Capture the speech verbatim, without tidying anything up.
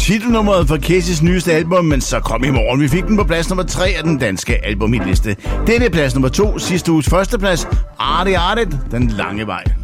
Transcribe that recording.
titelnummeret for Casey's nyeste album, men så kom i morgen. Vi fik den på plads nummer tre af den danske albumhitliste. Denne plads nummer to, sidste uges første plads, Artie Artie, Den lange vej.